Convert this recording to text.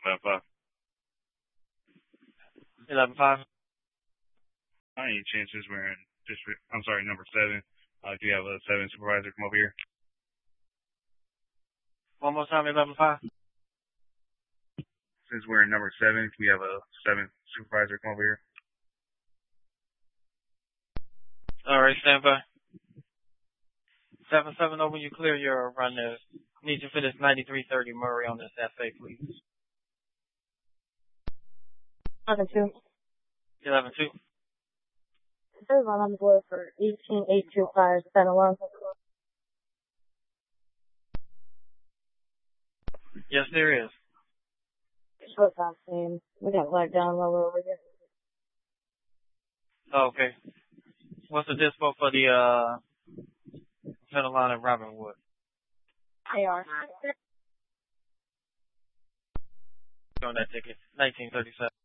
5. 11-5. Any chances we're in number 7? Do you have a 7 supervisor come over here? One more time, 11-5. Since we're in number 7, can we have a 7 supervisor come over here? All right, stand by. 7-7 over, you clear your run there. Need you for this 9330 Murray on this FA, please. 11-2. 11-2. There's one on the board for 18825, San Alonso. Yes, there is. Short pass team. We got black down lower over here. Oh, okay. What's the dispo for the Fenelon and Robinwood? AR. On that ticket, 1937.